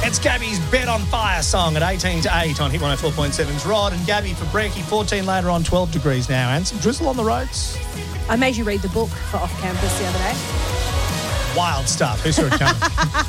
It's Gabby's Bet on Fire song at 18 to 8 on Hit 104.7's Rod and Gabby for Brekkie. 14 later on, 12 degrees now, and some drizzle on the roads. I made you read the book for Off Campus the other day. Wild stuff. Who saw it coming?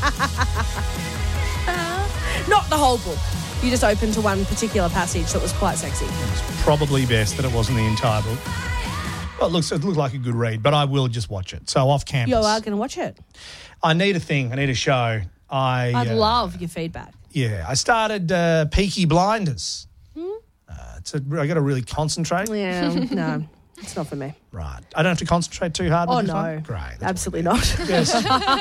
Not the whole book. You just opened to one particular passage that was quite sexy. It's probably best that it wasn't the entire book. Well, it looked like a good read, but I will just watch it. So Off Campus. You are going to watch it. I need a show. I'd love your feedback. Yeah, I started Peaky Blinders. I got to really concentrate. Yeah, no, it's not for me. Right. I don't have to concentrate too hard with this one? Great. That's absolutely not. Yes.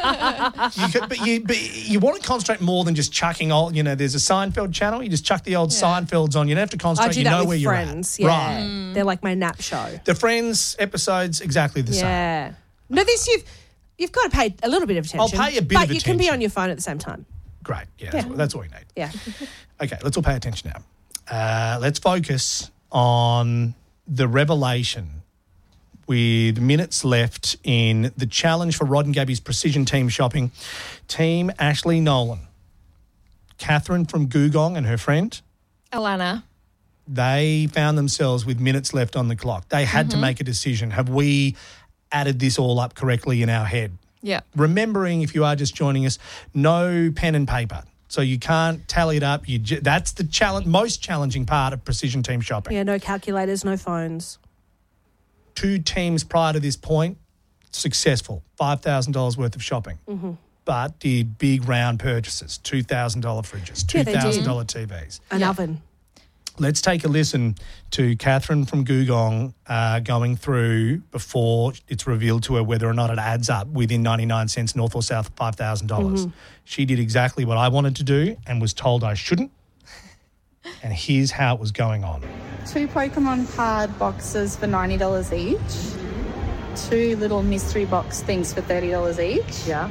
you want to concentrate more than just chucking old, there's a Seinfeld channel. You just chuck the old Seinfelds on. You don't have to concentrate. I do that with where Friends, you're at. Yeah. Right. They're like my nap show. The Friends episodes, exactly the same. Yeah. No, this you've got to pay a little bit of attention. I'll pay a bit of attention. But you can be on your phone at the same time. Great. Yeah. That's all you need. Yeah. Okay, let's all pay attention now. Let's focus on the revelation with minutes left in the challenge for Rod and Gabby's Precision Team Shopping. Team Ashley Nolan, Catherine from Googong and her friend Alana. They found themselves with minutes left on the clock. They had to make a decision. Have we added this all up correctly in our head? Yeah. Remembering, if you are just joining us, no pen and paper. So you can't tally it up. That's the most challenging part of Precision Team Shopping. Yeah, no calculators, no phones. 2 teams prior to this point, successful, $5,000 worth of shopping. Mm-hmm. But did big round purchases, $2,000 fridges, $2,000 TVs. An oven. Let's take a listen to Catherine from Googong going through before it's revealed to her whether or not it adds up within 99 cents north or south of $5,000. Mm-hmm. She did exactly what I wanted to do and was told I shouldn't. And here's how it was going on. 2 Pokemon card boxes for $90 each. 2 little mystery box things for $30 each. Yeah.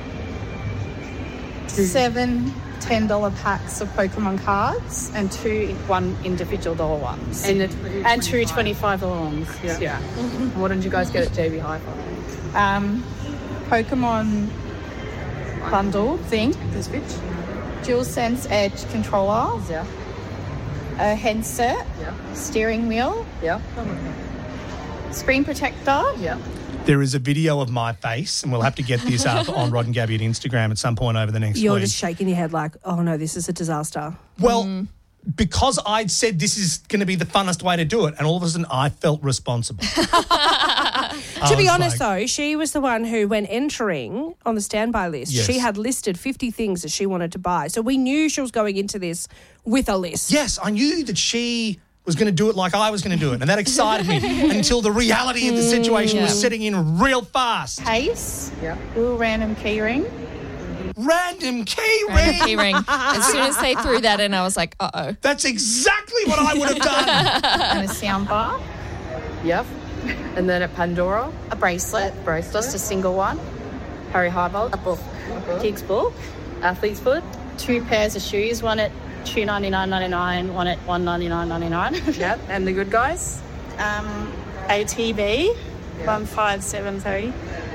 7 $10 packs of Pokemon cards and 2 individual dollar ones. And 2 $25 ones. Yeah. What did you guys get at JB Hi-Fi? Pokemon bundle thing. This bitch. DualSense Edge controller. Yeah. A headset. Yeah. Steering wheel. Yeah. Screen protector. Yeah. There is a video of my face, and we'll have to get this up on Rod and Gabby at Instagram at some point over the next week. You're just shaking your head like, oh, no, this is a disaster. Well, because I'd said this is going to be the funnest way to do it, and all of a sudden I felt responsible. To be honest, though, she was the one who, when entering on the standby list, she had listed 50 things that she wanted to buy. So we knew she was going into this with a list. Yes, I knew that she was going to do it like I was going to do it, and that excited me until the reality of the situation was setting in real fast. Case. Yeah. Little random key ring. Random key ring. Random key ring. As soon as they threw that in, I was like, uh-oh. That's exactly what I would have done. And a sound bar. Yep. And then at Pandora. A bracelet. Just a single one. Harry Highbolt. A book. Kids book. Athlete's foot. 2 pairs of shoes. One at $299.99, one at $199.99. Yep. And the good guys? A TV, 1573.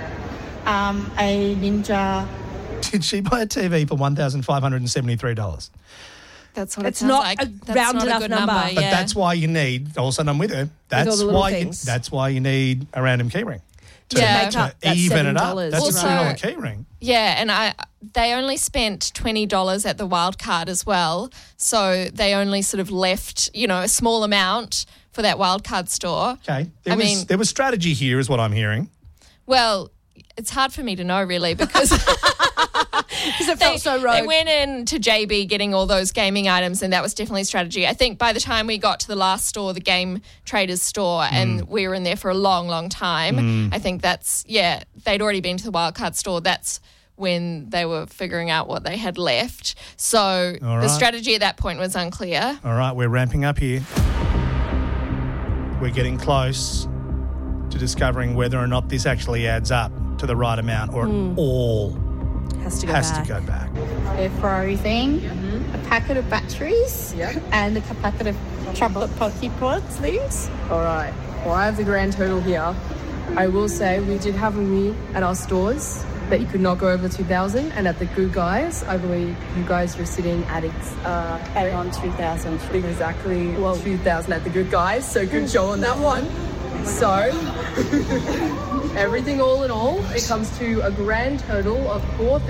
A Ninja. Did she buy a TV for $1,573? That's what It's it sounds not like. a That's round not enough a good number. number. But Yeah. that's why you need, all of a sudden I'm with her, that's all the little why things. that's why you need a random key ring. To Yeah. Make up that even it up. $7. That's Also- a $2 key ring. Yeah, and they only spent $20 at the wild card as well. So they only sort of left, a small amount for that wild card store. Okay. There was strategy here is what I'm hearing. Well, it's hard for me to know really because it felt so rogue. They went into JB getting all those gaming items, and that was definitely strategy. I think by the time we got to the last store, the Game Traders store, and we were in there for a long, long time, I think they'd already been to the Wildcard store. That's when they were figuring out what they had left. So the strategy at that point was unclear. All right, we're ramping up here. We're getting close to discovering whether or not this actually adds up to the right amount or it all Has to go back. A Ferrari thing. A packet of batteries. And a packet of chocolate pocky pods things. All right. Well, I have the grand total here. I will say we did have a meet at our stores. that you could not go over 2,000. And at the Good Guys, I believe you guys were sitting at Around 2,000. exactly 2,000 at the Good Guys. So good show on that one. So everything all in all, it comes to a grand total of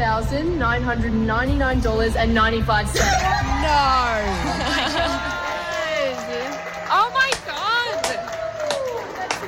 $4,999.95. No. Oh my God. That's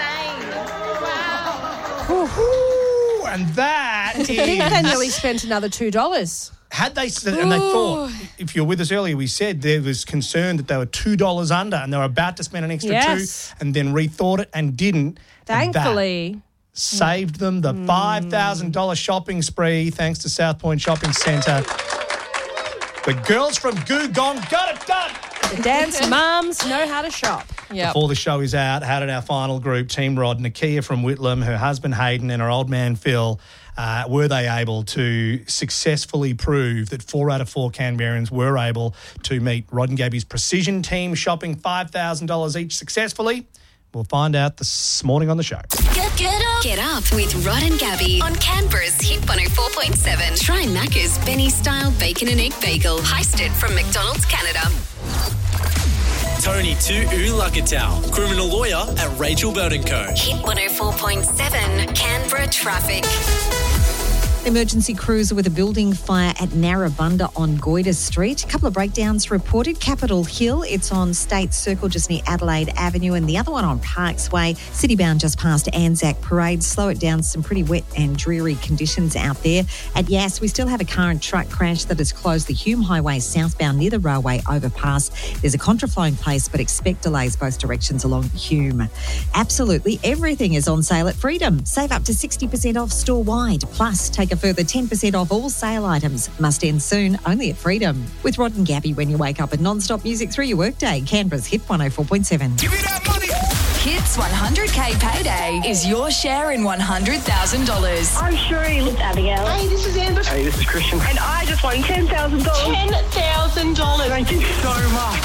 insane. Wow. And that I think they is... nearly spent another $2. Had they, and they thought, if you're with us earlier, we said there was concern that they were $2 under and they were about to spend an extra Yes. $2 and then rethought it and didn't. And that Thankfully. saved them the $5,000 shopping spree thanks to South Point Shopping Centre. The girls from Googong got it done. The dance mums know how to shop. Yep. Before the show is out, how did our final group, Team Rod, Nakia from Whitlam, her husband Hayden and her old man Phil, were they able to successfully prove that 4 out of 4 Canberrans were able to meet Rod and Gabby's precision team shopping $5,000 each successfully? We'll find out this morning on the show. Get up with Rod and Gabby on Canberra's Hit 104.7. Try Macca's Benny Style Bacon and Egg Bagel, heisted from McDonald's Canada. Tony Tu'ulakatau, criminal lawyer at Rachel Burton Co. Hit 104.7 Canberra traffic. Emergency crews with a building fire at Narrabundah on Goyder Street. A couple of breakdowns reported. Capitol Hill, it's on State Circle just near Adelaide Avenue, and the other one on Parks Way, citybound just past Anzac Parade. Slow it down, some pretty wet and dreary conditions out there. At Yass, we still have a car and truck crash that has closed the Hume Highway southbound near the railway overpass. There's a contraflow in place, but expect delays both directions along Hume. Absolutely everything is on sale at Freedom. Save up to 60% off store-wide. Plus, take a further 10% off all sale items. Must end soon, only at Freedom. With Rod and Gabby when you wake up and non-stop music through your workday. Canberra's Hit 104.7. Give me that money! Hits 100K payday is your share in $100,000. I'm Shireen. It's Abigail. Hey, this is Amber. Hey, this is Christian. And I just won $10,000. $10,000. Thank you so much.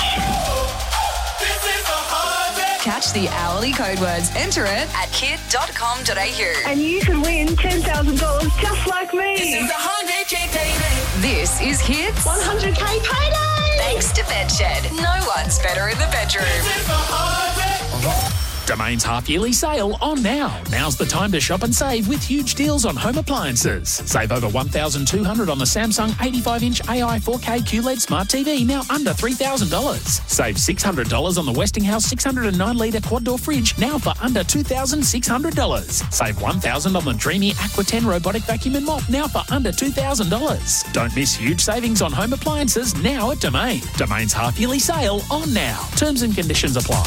Catch the hourly code words. Enter it at kid.com.au. And you can win $10,000 just like me. This is 100K payday. This is Hits 100K payday. Thanks to Bedshed. No one's better in the bedroom. Domain's half-yearly sale on now. Now's the time to shop and save with huge deals on home appliances. Save over $1,200 on the Samsung 85-inch AI 4K QLED Smart TV, now under $3,000. Save $600 on the Westinghouse 609-litre quad-door fridge, now for under $2,600. Save $1,000 on the Dreamy Aqua 10 robotic vacuum and mop, now for under $2,000. Don't miss huge savings on home appliances now at Domain. Domain's half-yearly sale on now. Terms and conditions apply.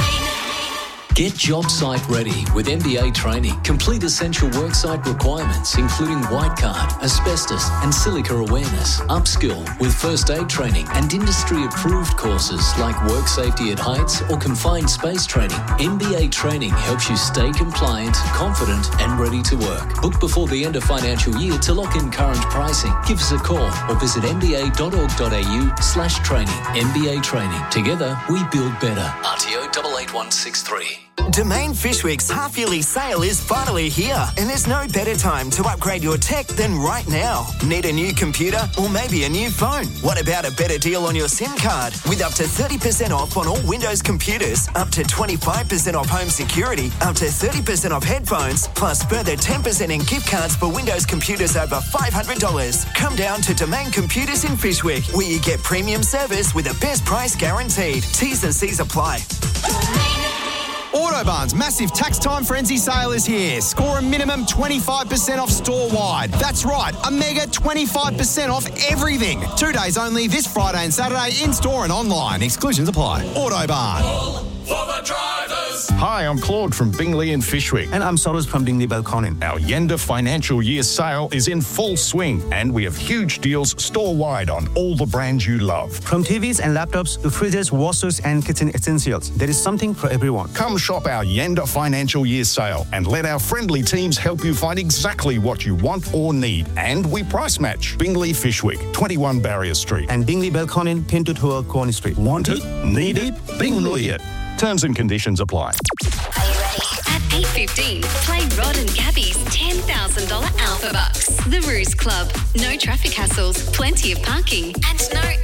Get job site ready with MBA training. Complete essential worksite requirements, including white card, asbestos and silica awareness. Upskill with first aid training and industry-approved courses like work safety at heights or confined space training. MBA training helps you stay compliant, confident and ready to work. Book before the end of financial year to lock in current pricing. Give us a call or visit mba.org.au/training. MBA Training. Together, we build better. RTO 88163. Domain Fishwick's half-yearly sale is finally here, and there's no better time to upgrade your tech than right now. Need a new computer or maybe a new phone? What about a better deal on your SIM card? With up to 30% off on all Windows computers, up to 25% off home security, up to 30% off headphones, plus further 10% in gift cards for Windows computers over $500. Come down to Domain Computers in Fishwick, where you get premium service with the best price guaranteed. T's and C's apply. Autobarn's massive tax time frenzy sale is here. Score a minimum 25% off store-wide. That's right, a mega 25% off everything. 2 days only this Friday and Saturday in-store and online. Exclusions apply. Autobarn. For the drivers. Hi, I'm Claude from Bingley and Fishwick. And I'm Soros from Bingley Belconnen. Our Yenda financial year sale is in full swing, and we have huge deals store-wide on all the brands you love. From TVs and laptops to freezers, washers and kitchen essentials, there is something for everyone. Come shop our Yenda financial year sale and let our friendly teams help you find exactly what you want or need. And we price match. Bingley Fishwick, 21 Barrier Street. And Bingley Belconnen, Pintutua Corner Street. Want it? Need it? Bingley it. Terms and conditions apply. Are you ready? At 8:15, play Rod and Gabby's $10,000 Alpha Bucks. The Ruse Club. No traffic hassles, plenty of parking, and no